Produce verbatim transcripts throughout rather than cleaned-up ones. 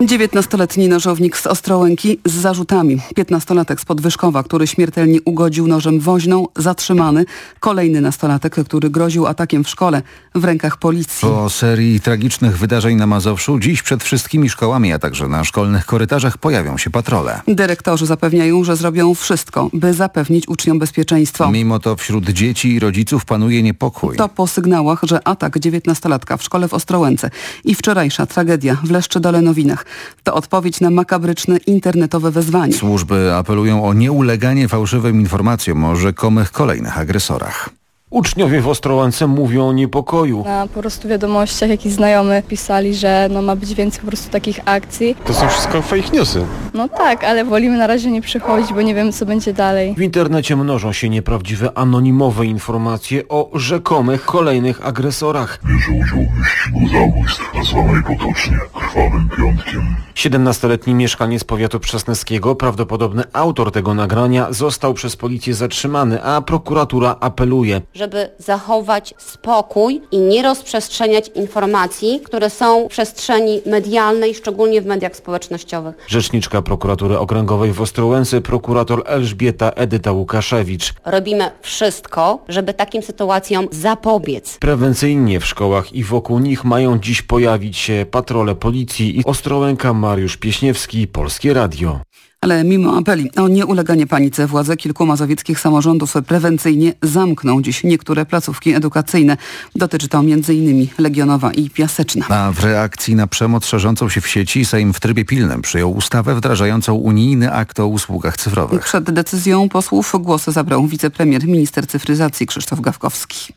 dziewiętnastoletni nożownik z Ostrołęki z zarzutami. piętnastolatek z Podwyżkowa, który śmiertelnie ugodził nożem woźną, zatrzymany. Kolejny nastolatek, który groził atakiem w szkole, w rękach policji. Po serii tragicznych wydarzeń na Mazowszu dziś przed wszystkimi szkołami, a także na szkolnych korytarzach pojawią się patrole. Dyrektorzy zapewniają, że zrobią wszystko, by zapewnić uczniom bezpieczeństwo. Mimo to wśród dzieci i rodziców panuje niepokój. To po sygnałach, że atak dziewiętnastolatka w szkole w Ostrołęce i wczorajsza tragedia w Leszczy-Dole Nowinach to odpowiedź na makabryczne internetowe wezwanie. Służby apelują o nieuleganie fałszywym informacjom o rzekomych kolejnych agresorach. Uczniowie w Ostrołęce mówią o niepokoju. Na po prostu wiadomościach jakiś znajomy pisali, że no ma być więcej po prostu takich akcji. To są wszystko fake newsy. No tak, ale wolimy na razie nie przychodzić, bo nie wiemy, co będzie dalej. W internecie mnożą się nieprawdziwe, anonimowe informacje o rzekomych kolejnych agresorach. Bierze udział w wyścigu zabójstw nazwanej potocznie Krwawym Piątkiem. siedemnastoletni mieszkaniec powiatu przasnyskiego, prawdopodobny autor tego nagrania, został przez policję zatrzymany, a prokuratura apeluje, żeby zachować spokój i nie rozprzestrzeniać informacji, które są w przestrzeni medialnej, szczególnie w mediach społecznościowych. Rzeczniczka prokuratury okręgowej w Ostrołęce, prokurator Elżbieta Edyta Łukaszewicz. Robimy wszystko, żeby takim sytuacjom zapobiec. Prewencyjnie w szkołach i wokół nich mają dziś pojawić się patrole policji. I Ostrołęka, Mariusz Pieśniewski, Polskie Radio. Ale mimo apeli o nieuleganie panice władze kilku mazowieckich samorządów prewencyjnie zamkną dziś niektóre placówki edukacyjne. Dotyczy to między innymi Legionowa i Piaseczna. A w reakcji na przemoc szerzącą się w sieci Sejm w trybie pilnym przyjął ustawę wdrażającą unijny akt o usługach cyfrowych. Przed decyzją posłów głos zabrał wicepremier, minister cyfryzacji Krzysztof Gawkowski.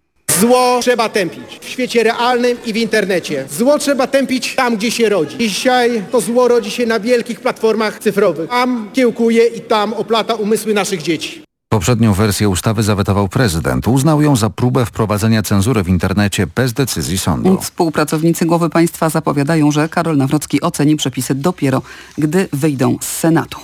Zło trzeba tępić w świecie realnym i w internecie. Zło trzeba tępić tam, gdzie się rodzi. Dzisiaj to zło rodzi się na wielkich platformach cyfrowych. Tam kiełkuje i tam oplata umysły naszych dzieci. Poprzednią wersję ustawy zawetował prezydent. Uznał ją za próbę wprowadzenia cenzury w internecie bez decyzji sądu. Współpracownicy głowy państwa zapowiadają, że Karol Nawrocki oceni przepisy dopiero, gdy wyjdą z Senatu.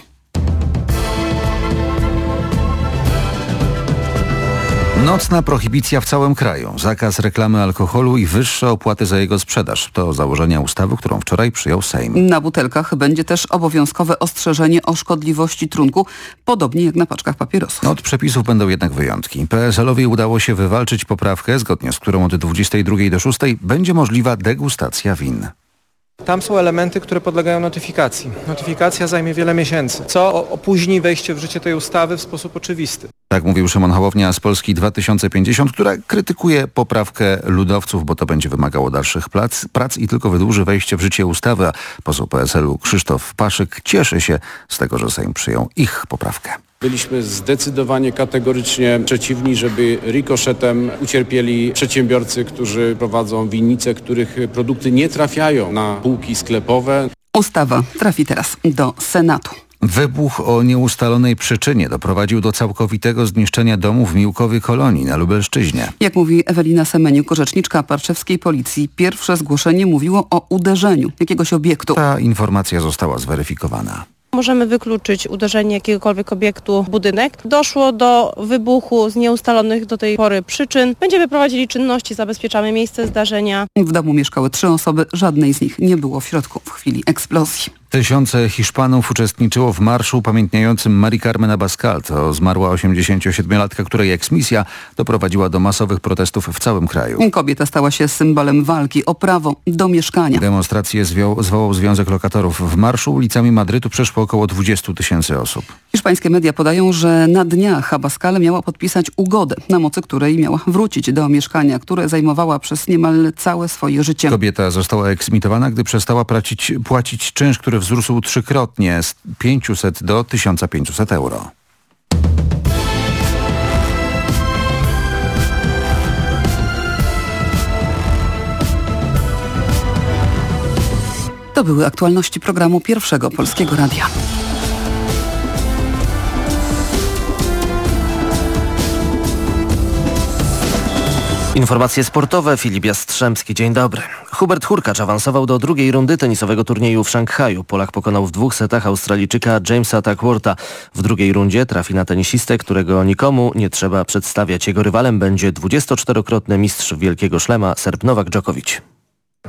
Nocna prohibicja w całym kraju, zakaz reklamy alkoholu i wyższe opłaty za jego sprzedaż. To założenia ustawy, którą wczoraj przyjął Sejm. Na butelkach będzie też obowiązkowe ostrzeżenie o szkodliwości trunku, podobnie jak na paczkach papierosów. Od przepisów będą jednak wyjątki. P S L-owi udało się wywalczyć poprawkę, zgodnie z którą od dwudziestej drugiej do szóstej będzie możliwa degustacja win. Tam są elementy, które podlegają notyfikacji. Notyfikacja zajmie wiele miesięcy, co opóźni wejście w życie tej ustawy w sposób oczywisty. Tak mówił Szymon Hołownia z Polski dwa tysiące pięćdziesiąt, która krytykuje poprawkę ludowców, bo to będzie wymagało dalszych prac, prac i tylko wydłuży wejście w życie ustawy. A poseł P S L-u Krzysztof Paszyk cieszy się z tego, że Sejm przyjął ich poprawkę. Byliśmy zdecydowanie kategorycznie przeciwni, żeby rikoszetem ucierpieli przedsiębiorcy, którzy prowadzą winnice, których produkty nie trafiają na półki sklepowe. Ustawa trafi teraz do Senatu. Wybuch o nieustalonej przyczynie doprowadził do całkowitego zniszczenia domu w Miłkowie Kolonii na Lubelszczyźnie. Jak mówi Ewelina Semeniuk, rzeczniczka parczewskiej policji, pierwsze zgłoszenie mówiło o uderzeniu jakiegoś obiektu. Ta informacja została zweryfikowana. Możemy wykluczyć uderzenie jakiegokolwiek obiektu w budynek. Doszło do wybuchu z nieustalonych do tej pory przyczyn. Będziemy prowadzili czynności, zabezpieczamy miejsce zdarzenia. W domu mieszkały trzy osoby, żadnej z nich nie było w środku w chwili eksplozji. Tysiące Hiszpanów uczestniczyło w marszu upamiętniającym Mari Carmen Abascal. To zmarła osiemdziesięciosiedmiolatka, której eksmisja doprowadziła do masowych protestów w całym kraju. Kobieta stała się symbolem walki o prawo do mieszkania. Demonstrację zwiał, zwołał Związek Lokatorów. W marszu ulicami Madrytu przeszło około dwudziestu tysięcy osób. Hiszpańskie media podają, że na dniach Abascal miała podpisać ugodę, na mocy której miała wrócić do mieszkania, które zajmowała przez niemal całe swoje życie. Kobieta została eksmitowana, gdy przestała płacić, płacić czynsz, który wzrósł trzykrotnie z pięciuset do tysiąca pięciuset euro. To były aktualności programu Pierwszego Polskiego Radia. Informacje sportowe, Filip Jastrzębski, dzień dobry. Hubert Hurkacz awansował do drugiej rundy tenisowego turnieju w Szanghaju. Polak pokonał w dwóch setach Australijczyka Jamesa Duckwortha. W drugiej rundzie trafi na tenisistę, którego nikomu nie trzeba przedstawiać. Jego rywalem będzie dwudziestoczterokrotny mistrz Wielkiego Szlema Serb Nowak Dżokowicz.